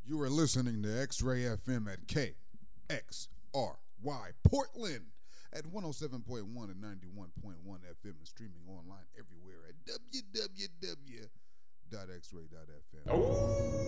You are listening to X-Ray FM at KXRY Portland at 107.1 and 91.1 FM and streaming online everywhere at www.xray.fm.